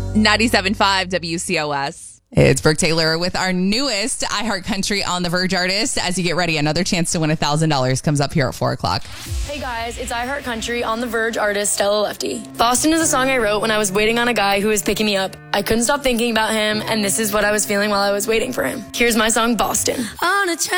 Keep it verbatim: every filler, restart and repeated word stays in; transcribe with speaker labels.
Speaker 1: ninety-seven point five W C O S.
Speaker 2: It's Brooke Taylor with our newest iHeartCountry on the Verge artist. As you get ready, another chance to win one thousand dollars comes up here at four o'clock.
Speaker 3: Hey guys, it's iHeartCountry on the Verge artist Stella Lefty. Boston is a song I wrote when I was waiting on a guy who was picking me up. I couldn't stop thinking about him, and this is what I was feeling while I was waiting for him. Here's my song, Boston. On a